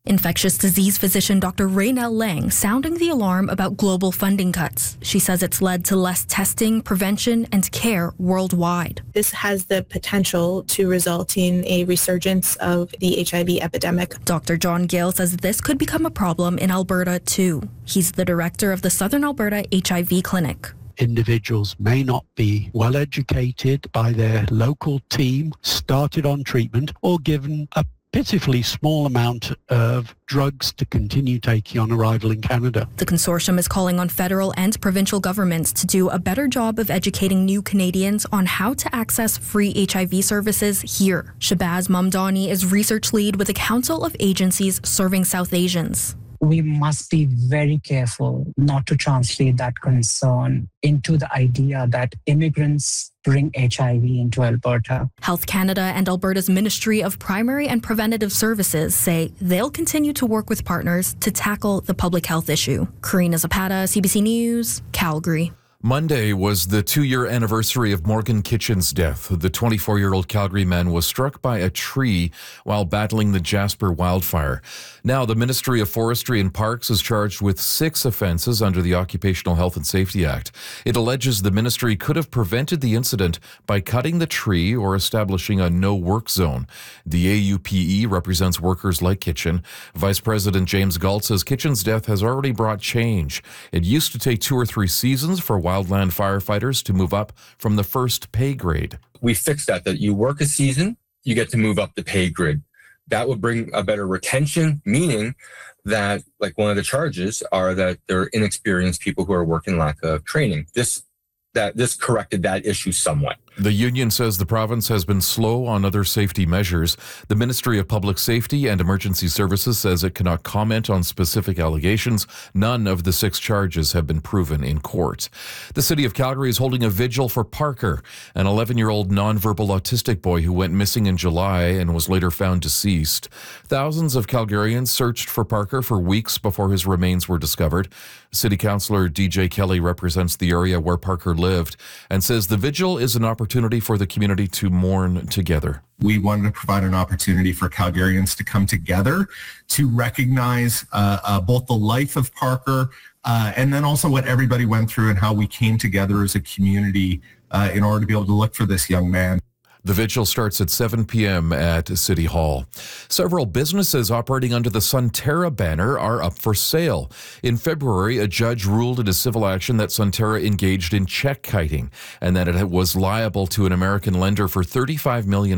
Infectious disease physician Dr. Raynell Lang sounding the alarm about global funding cuts. She says it's led to less testing, prevention, and care worldwide. This has the potential to result in a resurgence of the HIV epidemic. Dr. John Gale says this could become a problem in Alberta too. He's the director of the Southern Alberta HIV Clinic. Individuals may not be well educated by their local team, started on treatment, or given a pitifully small amount of drugs to continue taking on arrival in Canada. The consortium is calling on federal and provincial governments to do a better job of educating new Canadians on how to access free HIV services here. Shabazz Mamdani is research lead with the Council of Agencies Serving South Asians. We must be very careful not to translate that concern into the idea that immigrants bring HIV into Alberta. Health Canada and Alberta's Ministry of Primary and Preventative Services say they'll continue to work with partners to tackle the public health issue. Karina Zapata, CBC News, Calgary. Monday was the 2-year anniversary of Morgan Kitchen's death. The 24-year-old Calgary man was struck by a tree while battling the Jasper wildfire. Now, the Ministry of Forestry and Parks is charged with 6 offenses under the Occupational Health and Safety Act. It alleges the ministry could have prevented the incident by cutting the tree or establishing a no-work zone. The AUPE represents workers like Kitchen. Vice President James Galt says Kitchen's death has already brought change. It used to take 2 or 3 seasons for wildland firefighters to move up from the first pay grade. We fixed that you work a season, you get to move up the pay grade. That would bring a better retention, meaning that, like, one of the charges are that there are inexperienced people who are working lack of training. This corrected that issue somewhat. The union says the province has been slow on other safety measures. The Ministry of Public Safety and Emergency Services says it cannot comment on specific allegations. None of the 6 charges have been proven in court. The city of Calgary is holding a vigil for Parker, an 11-year-old nonverbal autistic boy who went missing in July and was later found deceased. Thousands of Calgarians searched for Parker for weeks before his remains were discovered. City Councillor DJ Kelly represents the area where Parker lived and says the vigil is an opportunity for the community to mourn together. We wanted to provide an opportunity for Calgarians to come together to recognize both the life of Parker and then also what everybody went through and how we came together as a community in order to be able to look for this young man. The vigil starts at 7 p.m. at City Hall. Several businesses operating under the Sunterra banner are up for sale. In February, a judge ruled in a civil action that Sunterra engaged in check kiting and that it was liable to an American lender for $35 million.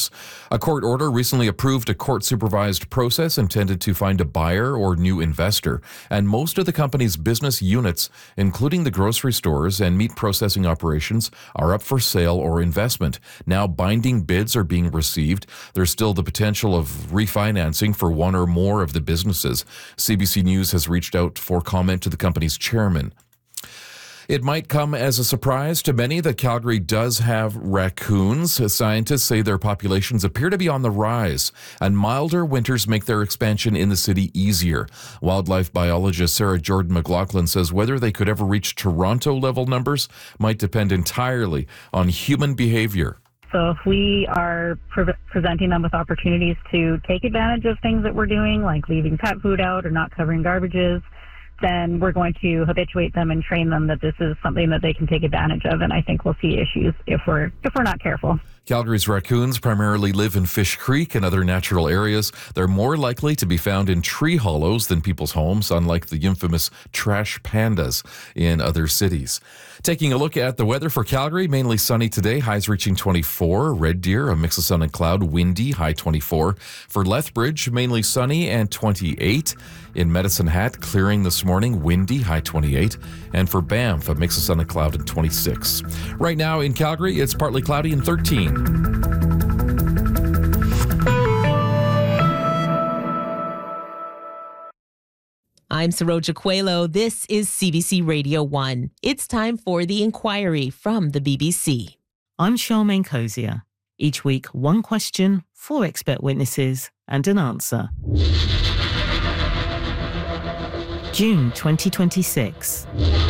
A court order recently approved a court-supervised process intended to find a buyer or new investor, and most of the company's business units, including the grocery stores and meat processing operations, are up for sale or investment. Now, binding bids are being received. There's still the potential of refinancing for one or more of the businesses. CBC News has reached out for comment to the company's chairman. It might come as a surprise to many that Calgary does have raccoons. Scientists say their populations appear to be on the rise, and milder winters make their expansion in the city easier. Wildlife biologist Sarah Jordan McLaughlin says whether they could ever reach Toronto-level numbers might depend entirely on human behavior. So if we are presenting them with opportunities to take advantage of things that we're doing, like leaving pet food out or not covering garbages, then we're going to habituate them and train them that this is something that they can take advantage of. And I think we'll see issues if we're not careful. Calgary's raccoons primarily live in Fish Creek and other natural areas. They're more likely to be found in tree hollows than people's homes, unlike the infamous trash pandas in other cities. Taking a look at the weather for Calgary, mainly sunny today, highs reaching 24. Red Deer, a mix of sun and cloud, windy, high 24. For Lethbridge, mainly sunny and 28. In Medicine Hat, clearing this morning, windy, high 28. And for Banff, a mix of sun and cloud and 26. Right now in Calgary, it's partly cloudy and 13. I'm Saroja Coelho. This is CBC Radio 1. It's time for The Inquiry from the BBC. I'm Charmaine Cozier. Each week, one question, 4 expert witnesses, and an answer. June 2026.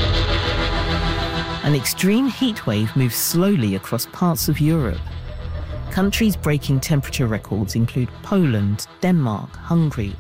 An extreme heatwave moves slowly across parts of Europe. Countries breaking temperature records include Poland, Denmark, Hungary,